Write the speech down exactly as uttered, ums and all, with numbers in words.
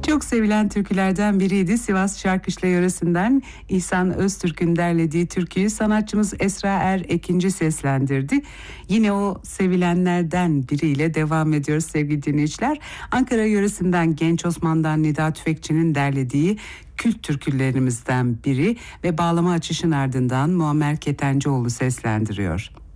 Çok sevilen türkülerden biriydi. Sivas Şarkışla yöresinden İhsan Öztürk'ün derlediği türküyü sanatçımız Esra Er Ekinci seslendirdi. Yine o sevilenlerden biriyle devam ediyoruz sevgili dinleyiciler. Ankara yöresinden Genç Osman'dan Nida Tüfekçi'nin derlediği kült türkülerimizden biri ve bağlama açışın ardından Muammer Ketencoğlu seslendiriyor.